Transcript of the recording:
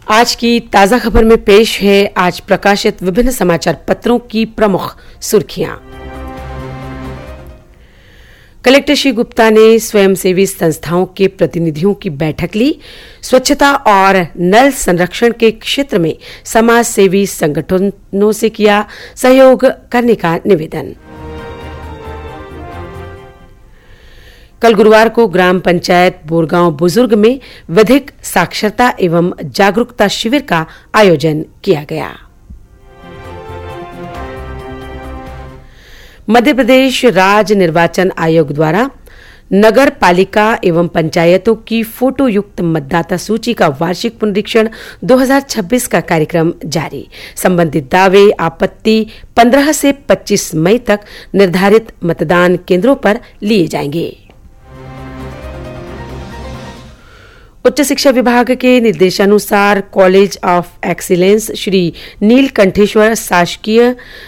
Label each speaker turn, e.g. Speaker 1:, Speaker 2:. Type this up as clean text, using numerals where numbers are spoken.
Speaker 1: आज की ताजा खबर में पेश है आज प्रकाशित विभिन्न समाचार पत्रों की प्रमुख सुर्खियां। कलेक्टर श्री गुप्ता ने स्वयंसेवी संस्थाओं के प्रतिनिधियों की बैठक ली। स्वच्छता और नल संरक्षण के क्षेत्र में समाज सेवी संगठनों से किया सहयोग करने का निवेदन। कल गुरुवार को ग्राम पंचायत बोरगांव बुजुर्ग में विधिक साक्षरता एवं जागरूकता शिविर का आयोजन किया गया। मध्य प्रदेश राज्य निर्वाचन आयोग द्वारा नगर पालिका एवं पंचायतों की फोटो युक्त मतदाता सूची का वार्षिक पुनरीक्षण 2026 का कार्यक्रम जारी। संबंधित दावे आपत्ति 15 से 25 मई तक निर्धारित मतदान केंद्रों पर लिए जाएंगे। उच्च शिक्षा विभाग के निर्देशानुसार college of excellence Shri Neelkantheshwar शासकीय